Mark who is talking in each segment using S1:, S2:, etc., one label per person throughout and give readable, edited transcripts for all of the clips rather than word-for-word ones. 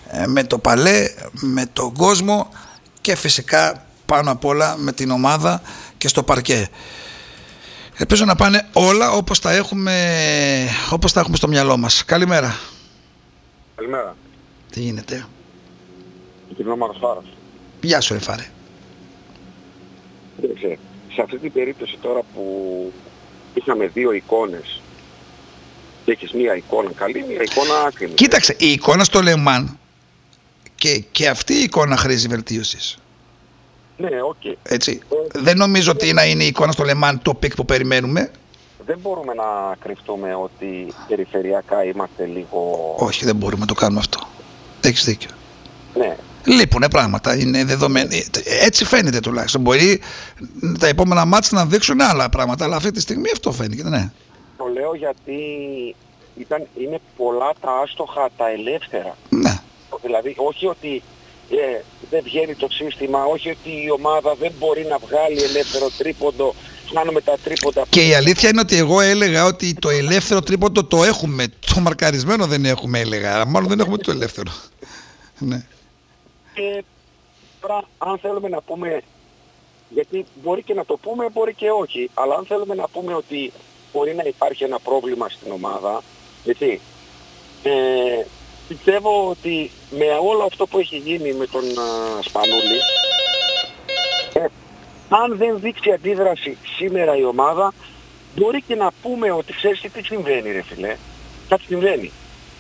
S1: με το παλέ, με τον κόσμο και φυσικά πάνω απ' όλα με την ομάδα και στο παρκέ. Ελπίζω να πάνε όλα όπως τα έχουμε στο μυαλό μας. Καλημέρα.
S2: Καλημέρα.
S1: Τι γίνεται?
S2: Κυβνόμαρος Φάρας.
S1: Γεια σου ρε Φάρε.
S2: Σε αυτή την περίπτωση τώρα που είχαμε δύο εικόνες και έχεις μία εικόνα καλή, μία εικόνα άκρη.
S1: Κοίταξε, η εικόνα στο Λεμάν και αυτή η εικόνα χρήζει βελτίωσης.
S2: Ναι, οκ.
S1: Έτσι. Δεν νομίζω ότι να είναι η εικόνα στο Λεμάν το πικ που περιμένουμε.
S2: Δεν μπορούμε να κρυφτούμε ότι περιφερειακά είμαστε λίγο...
S1: Όχι, δεν μπορούμε να το κάνουμε αυτό. Έχεις δίκιο.
S2: Ναι.
S1: Λείπουνε πράγματα, είναι δεδομένο. Έτσι φαίνεται τουλάχιστον. Μπορεί τα επόμενα μάτς να δείξουν άλλα πράγματα, αλλά αυτή τη στιγμή αυτό φαίνεται, ναι.
S2: Το λέω γιατί είναι πολλά τα άστοχα, τα ελεύθερα.
S1: Ναι.
S2: Δηλαδή, όχι ότι δεν βγαίνει το σύστημα, όχι ότι η ομάδα δεν μπορεί να βγάλει ελεύθερο τρίποντο, κάνουμε τα τρίποντα.
S1: Και η αλήθεια είναι ότι εγώ έλεγα ότι το ελεύθερο τρίποντο το έχουμε. Το μαρκαρισμένο δεν έχουμε, έλεγα. Μάλλον δεν έχουμε το ελεύθερο. Ναι.
S2: Και τώρα, αν θέλουμε να πούμε, γιατί μπορεί και να το πούμε, μπορεί και όχι, αλλά αν θέλουμε να πούμε ότι μπορεί να υπάρχει ένα πρόβλημα στην ομάδα, έτσι, πιστεύω ότι με όλο αυτό που έχει γίνει με τον Σπανούλη, αν δεν δείξει αντίδραση σήμερα η ομάδα, μπορεί και να πούμε ότι ξέρεις τι συμβαίνει ρε φίλε, κάτι συμβαίνει.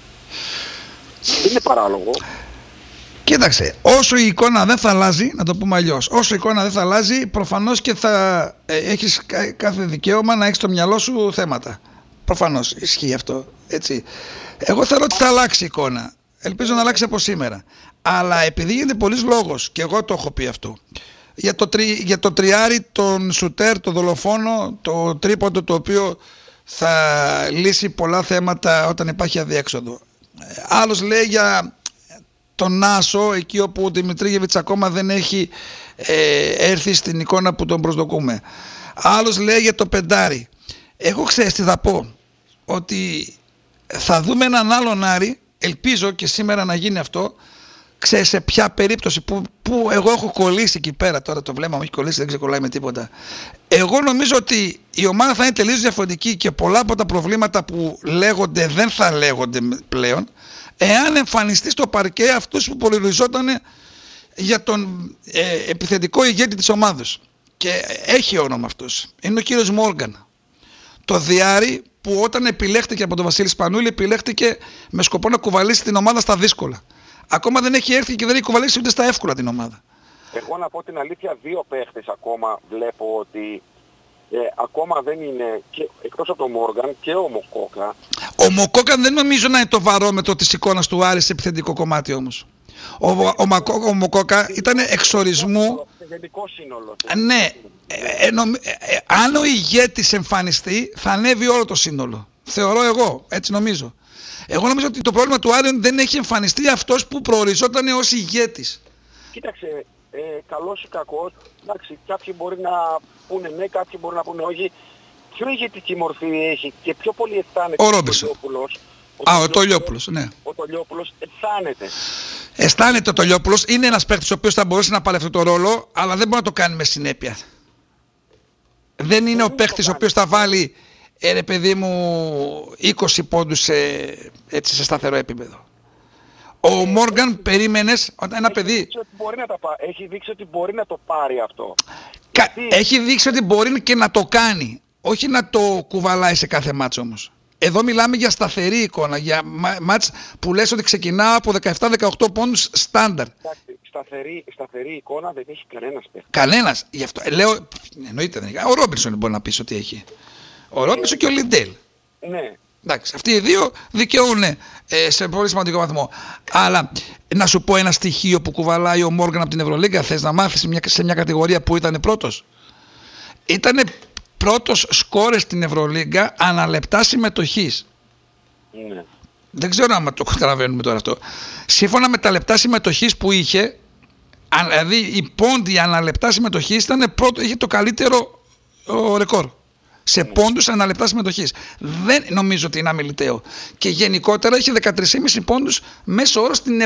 S2: Δεν είναι παράλογο.
S1: Κοίταξε, όσο η εικόνα δεν θα αλλάζει, να το πούμε αλλιώς, όσο η εικόνα δεν θα αλλάζει, προφανώς και θα έχεις κάθε δικαίωμα να έχεις στο μυαλό σου θέματα. Προφανώς, ισχύει αυτό, έτσι. Εγώ θεωρώ ότι θα αλλάξει η εικόνα. Ελπίζω να αλλάξει από σήμερα. Αλλά επειδή γίνεται πολλής λόγος, και εγώ το έχω πει αυτό, για το τριάρι, τον σουτέρ, το δολοφόνο, το τρίποντο το οποίο θα λύσει πολλά θέματα όταν υπάρχει αδιέξοδο. Άλλος λέει για τον Νάσο, εκεί όπου ο Δημητρίγεβιτς ακόμα δεν έχει έρθει στην εικόνα που τον προσδοκούμε. Άλλος λέει για το πεντάρι. Εγώ ξέρεις τι θα πω, ότι θα δούμε έναν άλλον Άρη, ελπίζω και σήμερα να γίνει αυτό. Ξέρεις σε ποια περίπτωση που εγώ έχω κολλήσει εκεί πέρα, τώρα το βλέμμα μου έχει κολλήσει, δεν ξεκολλάει με τίποτα. Εγώ νομίζω ότι η ομάδα θα είναι τελείως διαφορετική και πολλά από τα προβλήματα που λέγονται δεν θα λέγονται πλέον, εάν εμφανιστεί στο παρκέ αυτούς που πολυριζόταν για τον επιθετικό ηγέτη της ομάδας. Και έχει όνομα αυτός. Είναι ο κύριος Μόργαν. Το διάρρη που όταν επιλέχτηκε από τον Βασίλη Σπανούλη, επιλέχτηκε με σκοπό να κουβαλήσει την ομάδα στα δύσκολα. Ακόμα δεν έχει έρθει και δεν έχει κουβαλήσει ούτε στα εύκολα την ομάδα.
S2: Εγώ να πω την αλήθεια, δύο παίχτες ακόμα βλέπω ότι ακόμα δεν είναι, και εκτός από τον Μόργαν και ο Μοκόκα.
S1: Ο Μοκόκα δεν νομίζω να είναι το βαρόμετρο της εικόνας του Άρη σε επιθετικό κομμάτι όμως. Ο Μοκόκα ήταν εξορισμού.
S2: Σε γενικό σύνολο.
S1: Ναι, αν ο ηγέτης εμφανιστεί θα ανέβει όλο το σύνολο. Θεωρώ εγώ, έτσι νομίζω. Εγώ νομίζω ότι το πρόβλημα του Άρη δεν έχει εμφανιστεί αυτός που προοριζόταν ως ηγέτης.
S2: Κοίταξε, καλός ή κακός, εντάξει, κάποιοι μπορεί να πούνε ναι, κάποιοι μπορεί να πούνε όχι. Πιο ηγετική μορφή έχει και πιο πολύ αισθάνεται
S1: ο Ρόμπινσον. Ο Τολιόπουλος, ναι.
S2: Ο Τολιόπουλος αισθάνεται.
S1: Αισθάνεται ο Τολιόπουλος, είναι ένας παίκτης ο οποίος θα μπορούσε να πάρει αυτό το ρόλο, αλλά δεν μπορεί να το κάνει με συνέπεια. Δεν είναι ο παίκτης ο οποίος θα βάλει, ρε παιδί μου, 20 πόντους έτσι, σε σταθερό επίπεδο. Ο Μόργαν περίμενες όταν ένα παιδί...
S2: Έχει δείξει ότι μπορεί να το πάρει αυτό.
S1: Έχει δείξει ότι μπορεί και να το κάνει. Όχι να το κουβαλάει σε κάθε μάτς όμως. Εδώ μιλάμε για σταθερή εικόνα, για μάτς που λες ότι ξεκινά από 17-18 πόντους στάνταρ.
S2: Σταθερή εικόνα δεν έχει κανένας παίκτης.
S1: Κανένας. Γι' αυτό λέω, εννοείται δεν έχει. Ο Ρόμπινσον μπορεί να πεις ότι έχει. Ο Ρόμπινσον και ο Λιντέλ.
S2: Ναι.
S1: Εντάξει, αυτοί οι δύο δικαιούν σε πολύ σημαντικό βαθμό. Αλλά να σου πω ένα στοιχείο που κουβαλάει ο Μόργαν από την Ευρωλίγκα. Θες να μάθεις σε μια κατηγορία που ήταν πρώτος? Ήτανε πρώτος σκόρερ στην Ευρωλίγκα αναλεπτά συμμετοχής.
S2: Ναι.
S1: Δεν ξέρω αν το καταλαβαίνουμε τώρα αυτό. Σύμφωνα με τα λεπτά συμμετοχής που είχε, δηλαδή η πόντι αναλεπτά συμμετοχής ήταν πρώτο, είχε το καλύτερο ρεκόρ. Σε πόντους αναλεπτά συμμετοχής. Δεν νομίζω ότι είναι αμιληταίο. Και γενικότερα είχε 13,5 πόντους μέσο όρο στην